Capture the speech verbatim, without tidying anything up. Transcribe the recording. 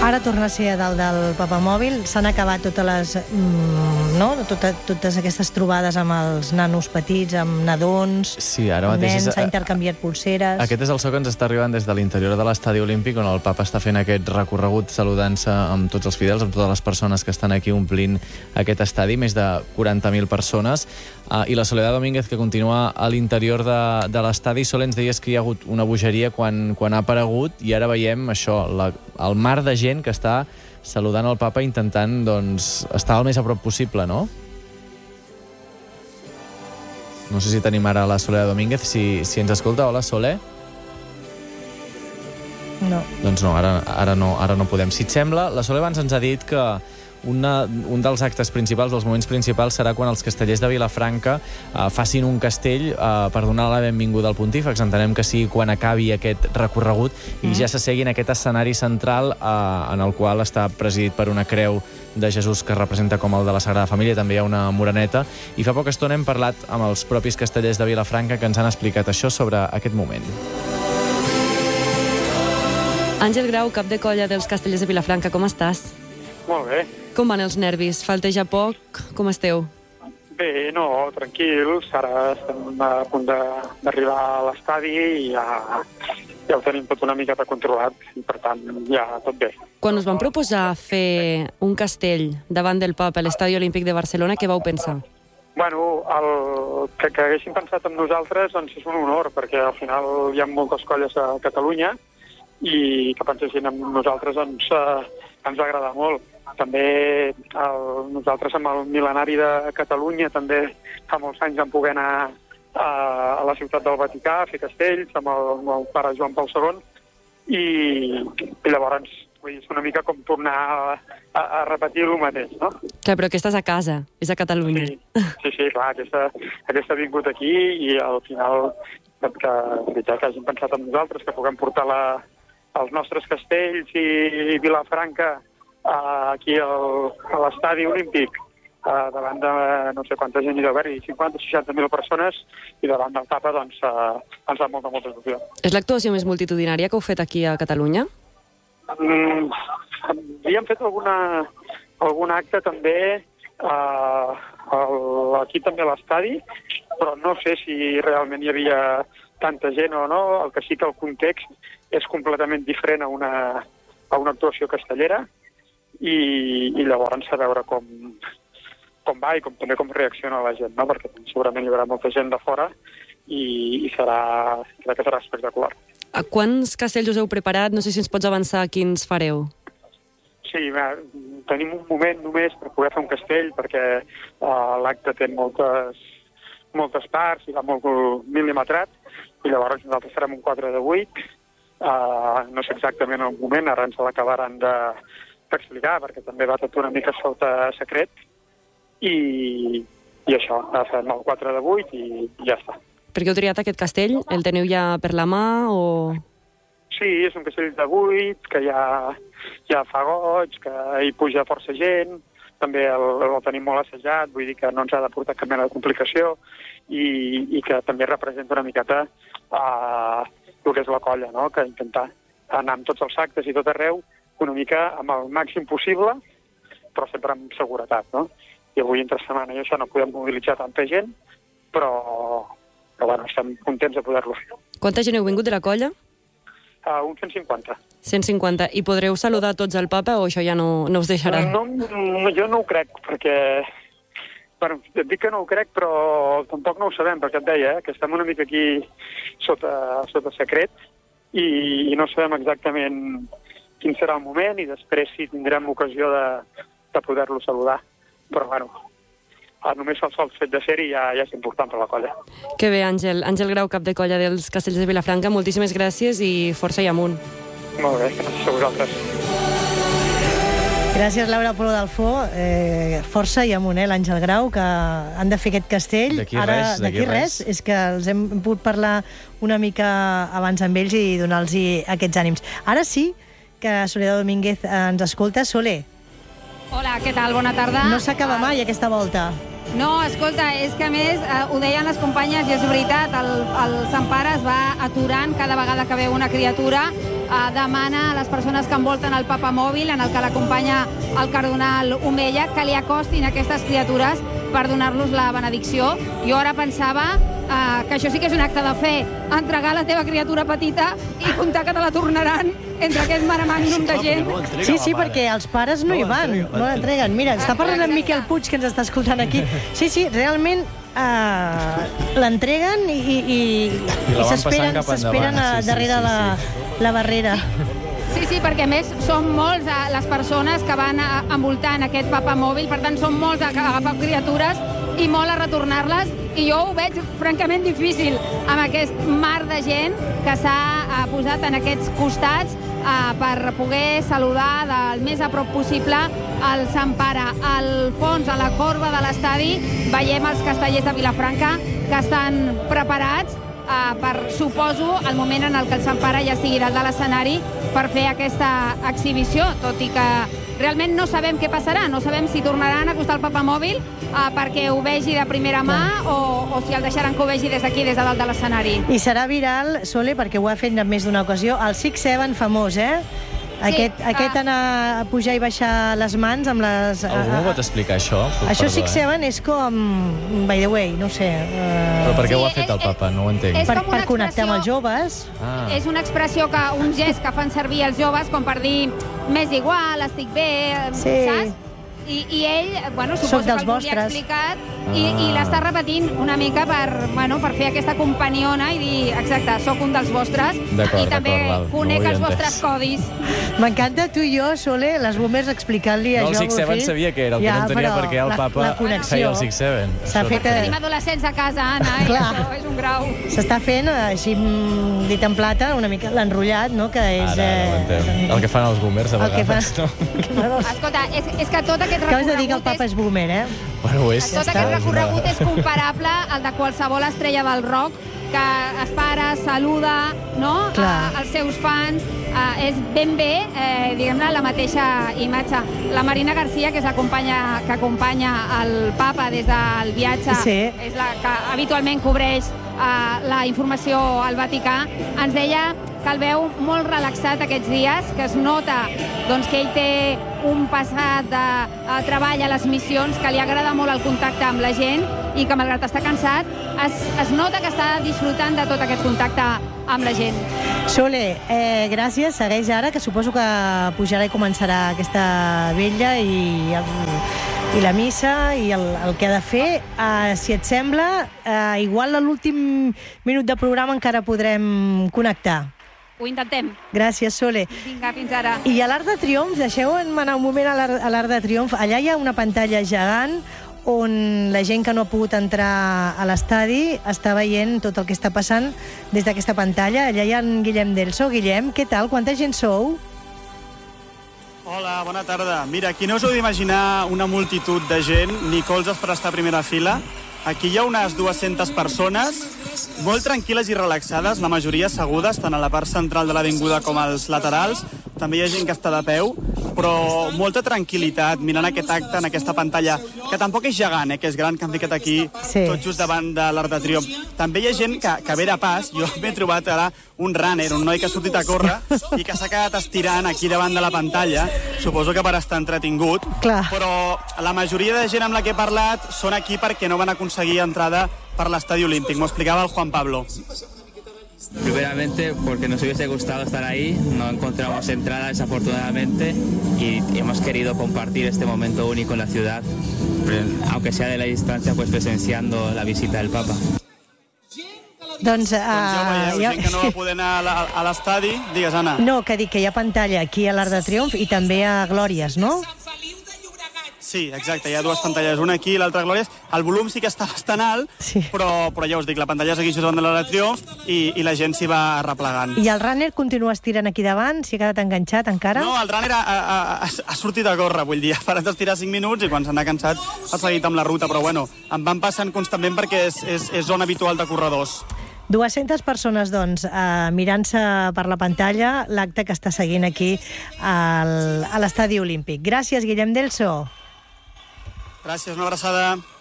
Ara torna a ser a dalt del papamòbil. S'han acabat totes les... Mm, no? Tota, totes aquestes trobades amb els nanos petits, amb nadons, sí, ara amb mateix nens, és... s'ha intercanviat pulseres... Aquest és el so que ens està arribant des de l'interior de l'estadi olímpic, on el papa està fent aquest recorregut saludant-se amb tots els fidels, amb totes les persones que estan aquí omplint aquest estadi, més de quaranta mil persones. Uh, I la Soledad Domínguez, que continua a l'interior de, de l'estadi. Sol, ens deies que hi ha hagut una bogeria quan, quan ha aparegut, i ara veiem això, la, el mar de gent que està saludant el papa, intentant doncs, estar el més a prop possible, no? No sé si tenim ara la Soledad Domínguez, si, si ens escolta. Hola, Sole. No. Doncs no, ara, ara no, ara no podem. Si et sembla, la Sole abans ens ha dit que Una, un dels actes principals, dels moments principals, serà quan els castellers de Vilafranca eh, facin un castell eh, per donar la benvinguda al pontífex. Entenem que sigui quan acabi aquest recorregut i ja s'assegui en aquest escenari central eh, en el qual està presidit per una creu de Jesús que representa com el de la Sagrada Família. També hi ha una moreneta. I fa poca estona hem parlat amb els propis castellers de Vilafranca que ens han explicat això sobre aquest moment. Àngel Grau, cap de colla dels castellers de Vilafranca, com estàs? Molt bé. Com van els nervis? Falteja poc? Com esteu? Bé, no, tranquils. Ara estem a punt d'arribar a l'estadi i ja, ja ho tenim tot una miqueta controlat i, per tant, ja tot bé. Quan us van proposar fer un castell davant del Papa a l'Estadi Olímpic de Barcelona, què vau pensar? Bueno, el que, que haguéssim pensat en nosaltres doncs és un honor, perquè al final hi ha moltes colles a Catalunya i que pensessin en nosaltres doncs, eh, ens va agradar molt. També el, nosaltres amb el mil·lenari de Catalunya també fa molts anys vam poder anar a, a la ciutat del Vaticà a fer castells amb el, amb el pare Joan Pau segon i, i llavors vull dir, és una mica com tornar a, a, a repetir el mateix, no? Clar, però aquesta és a casa, és a Catalunya. Sí, sí, sí clar, aquesta, aquesta ha vingut aquí i al final que, que, que hagin pensat en nosaltres, que puguem portar la, els nostres castells i Vilafranca aquí al, a l'estadi olímpic uh, davant de no sé quanta gent hi deu haver-hi, cinquanta o seixanta mil persones, i davant del Papa doncs, uh, ens fa molta, molta il·lusió. És l'actuació més multitudinària que heu fet aquí a Catalunya? Mm, havíem fet alguna, algun acte també uh, el, aquí també a l'estadi, però no sé si realment hi havia tanta gent o no. El que sí que el context és completament diferent a una, a una actuació castellera, i, i llavors a veure com, com va i com, també com reacciona la gent, no? Perquè segurament hi haurà molta gent de fora i, i serà, crec que serà espectacular. A quants castells us heu preparat? No sé si ens pots avançar quins fareu. Sí, va, tenim un moment només per poder fer un castell, perquè uh, l'acte té moltes, moltes parts i va molt mil·limetrat, i llavors nosaltres farem un quatre de vuit. Uh, no sé exactament el moment, ara ens l'acabaran de explicar, perquè també va tot una mica sota secret, i, i això, fem el quatre de vuit i, i ja està. Per què heu triat aquest castell? El teniu ja per la mà o...? Sí, és un castell de vuit, que ja, ja fa goig, que hi puja força gent, també el, el tenim molt assajat, vull dir que no ens ha de portar cap mena de complicació, i, i que també representa una miqueta uh, el que és la colla, no? Que intentar anar amb tots els actes i tot arreu, una mica amb el màxim possible, però sempre amb seguretat, no? I avui entre setmana i això no podem mobilitzar tanta gent, però, però bueno, estem contents de poder-lo fer. Quanta gent heu vingut de la colla? Uh, un cent cinquanta. cent cinquanta. I podreu saludar tots al Papa o això ja no, no us deixarà? No, no, jo no ho crec, perquè... Bueno, et dic que no ho crec, però tampoc no ho sabem, perquè et deia, eh, que estem una mica aquí sota, sota secret i, i no sabem exactament quin serà el moment i després si tindrem ocasió de, de poder-lo saludar. Però, bueno, només el sol fet de ser-hi ja, ja és important per la colla. Que bé, Àngel. Àngel Grau, cap de colla dels Castells de Vilafranca, moltíssimes gràcies i força i amunt. Molt bé, gràcies a vosaltres. Gràcies, Laura Polo d'Alfó. Eh, força i amunt, eh, l'Àngel Grau, que han de fer aquest castell. D'aquí Ara, res, d'aquí res. És que els hem pogut parlar una mica abans amb ells i donar-los aquests ànims. Ara sí que Soledad Domínguez ens escolta. Sole. Hola, què tal? Bona tarda. No s'acaba mai aquesta volta. No, escolta, és que a més, eh, ho deien les companyes i és veritat, el, el Sant Pare es va aturant cada vegada que veu una criatura, eh, demana a les persones que envolten el papamòbil, en el que l'acompanya el cardinal Omella, que li acostin aquestes criatures per donar-los la benedicció. Jo ara pensava eh, que això sí que és un acte de fe, entregar la teva criatura petita i comptar que te la tornaran entre aquest mare magnum de gent. Sí, sí, perquè els pares no hi van, no l'entreguen. Mira, està parlant amb Miquel Puig, que ens està escoltant aquí. Sí, sí, realment uh, l'entreguen i, i, i, i s'esperen s'esperen darrere la, la barrera. Sí, sí, perquè a més són molts eh, les persones que van a, envoltant aquest papamòbil, per tant són molts a agafar criatures i molt a retornar-les, i jo ho veig francament difícil amb aquest mar de gent que s'ha eh, posat en aquests costats eh, per poder saludar del més a prop possible el Sant Pare. Al fons, a la corba de l'estadi, veiem els castellers de Vilafranca que estan preparats eh, per, suposo, el moment en el que el Sant Pare ja estigui dalt de l'escenari per fer aquesta exhibició, tot i que realment no sabem què passarà, no sabem si tornaran a acostar el papamòbil eh, perquè ho vegi de primera mà o, o si el deixaran que ho vegi des d'aquí, des de dalt de l'escenari. I serà viral, Sole, perquè ho ha fet en més d'una ocasió, el Six Seven famós, eh? Sí, aquest, aquest uh... anar a pujar i baixar les mans amb les... Algú m'ho pot explicar, això? Això Perdó, Six eh? Seven és com... By the way, no ho sé... Uh... Però per què Sí, ho ha fet el és- papa? No ho entenc. és- Per, com una per connectar amb els expressió- joves. Ah. És una expressió, que un gest que fan servir els joves com per dir m'és igual, estic bé, Sí. saps? I, I ell, bueno, Soc suposo dels que algú li ha vostres. explicat i, Ah. i l'està repetint una mica per, bueno, per fer aquesta companiona i dir, exacte, sóc un dels vostres D'acord, i també d'acord, val, no conec ho havia els vostres entès. codis. M'encanta tu i jo, Sole, les boomers, explicant-li No, això el al Six meu Seven fill. sabia que era, el que Ja, no entenia però per què el la- papa la connexió feia el Six Seven. s'ha Això- fet a- Tenim adolescents a casa, Anna, i Clar. això és un grau. S'està fent, eh, així mm, dit en plata, una mica l'enrotllat, no? Que és... Ara, ara ho entenc. El que fan els boomers, a el que vegades, fa- no? Escolta, és, és que tot aquest Acabes de dir que el recorregut papa és és boomer, eh? Bueno, ho és. Tot ja aquest està, és recorregut una- és comparable al de qualsevol estrella del rock que es para, saluda, no?, Clar. a, als seus fans. Eh, és ben bé, eh, diguem-ne, la mateixa imatge. La Marina Garcia, que és la companya que acompanya el papa des del viatge, Sí. és la que habitualment cobreix eh, la informació al Vaticà, ens deia que el veu molt relaxat aquests dies, que es nota doncs, que ell té un passat de uh, treball a les missions, que li agrada molt el contacte amb la gent i que, malgrat estar cansat, es, es nota que està disfrutant de tot aquest contacte amb la gent. Sole, eh, gràcies. Segueix ara, que suposo que pujarà i començarà aquesta vetlla i, el, i la missa i el, el que ha de fer. Eh, si et sembla, eh, igual a l'últim minut de programa encara podrem connectar. Ho intentem. Gràcies, Sole. Vinga, fins ara. I a l'Arc de Triomf, deixeu-me anar un moment a l'Arc a l'Arc de Triomf. Allà hi ha una pantalla gegant on la gent que no ha pogut entrar a l'estadi està veient tot el que està passant des d'aquesta pantalla. Allà hi ha en Guillem Delso. Guillem, què tal? Quanta gent sou? Hola, bona tarda. Mira, aquí no us heu d'imaginar una multitud de gent, ni colzes per estar a primera fila. Aquí hi ha unes dues-centes persones, molt tranquil·les i relaxades, la majoria assegudes, tant a la part central de l'avinguda com als laterals. També hi ha gent que està de peu, però molta tranquil·litat mirant aquest acte en aquesta pantalla, que tampoc és gegant, eh, que és gran, que han ficat aquí, Sí. tot just davant de l'Arc de Triomf. També hi ha gent que, que ve de pas. Jo m'he trobat ara un runner, un noi que ha sortit a córrer i que s'ha quedat estirant aquí davant de la pantalla, suposo que per estar entretingut. Clar. Però la majoria de gent amb la que he parlat són aquí perquè no van aconseguir entrada per l'estadi olímpic. M'ho explicava el Juan Pablo. Primeramente porque nos hubiese gustado estar ahí, no encontramos entrada desafortunadamente y hemos querido compartir este momento único en la ciudad, aunque sea de la distancia, pues presenciando la visita del Papa. Doncs, uh, Doncs ja ho veieu, gent que no va poder anar a la- a l'estadi. Digues, Anna. No, que dic que hi ha pantalla aquí a l'Arc de Triomf i també a Glòries, no? Sí, exacte, hi ha dues pantalles, una aquí i l'altra a Glòries. El volum sí que està bastant alt, Sí. però, però ja us dic, la pantalla és aquí just davant de l'Arc de Triomf i, i la gent s'hi va replegant. I el runner continua estirant aquí davant? S'hi ha quedat enganxat encara? No, el runner ha, ha, ha, ha sortit a córrer, vull dir, ha parat d'estirar cinc minuts i quan se n'ha cansat ha seguit amb la ruta, però bueno, em van passant constantment perquè és, és, és zona habitual de corredors. dues-centes persones, doncs, eh, mirant-se per la pantalla l'acte que està seguint aquí al, a l'Estadi Olímpic. Gràcies, Guillem Delso. Gràcies, una abraçada.